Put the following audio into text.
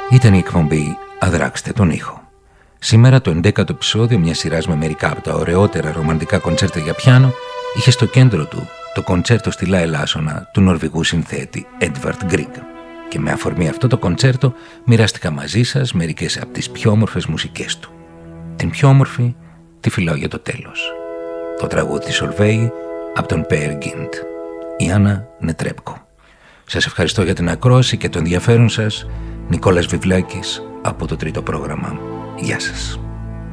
Ήταν η εκπομπή «Αδράξτε τον ήχο». Σήμερα το 11ο επεισόδιο μιας σειράς με μερικά από τα ωραιότερα ρομαντικά κοντσέρτα για πιάνο είχε στο κέντρο του το κοντσέρτο στη Λα Ελάσσονα του Νορβηγού συνθέτη Edvard Grieg. Και με αφορμή αυτό το κοντσέρτο μοιράστηκα μαζί σας μερικές από τις πιο όμορφες μουσικές του. Την πιο όμορφη τη φυλάω για το τέλος. Το τραγούδι της Solveig από τον Peer Gynt, η Άννα Νετρέπκο. Σας ευχαριστώ για την ακρόαση και το ενδιαφέρον σας. Νικόλας Βιβλάκης από το Τρίτο Πρόγραμμα. Γεια σας.